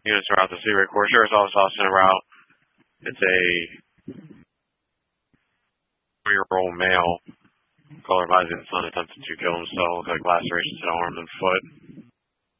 units throughout the Sea Ray Corps. Sheriff's Office Austin route. It's a 3-year-old male. Caller advising the son attempted to kill himself, like lacerations to arms and foot.